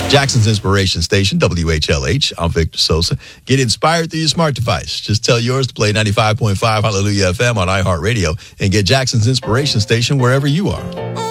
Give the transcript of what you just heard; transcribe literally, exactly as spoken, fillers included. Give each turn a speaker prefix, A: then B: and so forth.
A: Jackson's Inspiration Station, W H L H. I'm Victor Sosa. Get inspired through your smart device. Just tell yours to play ninety-five point five Hallelujah F M on iHeartRadio and get Jackson's Inspiration Station wherever you are.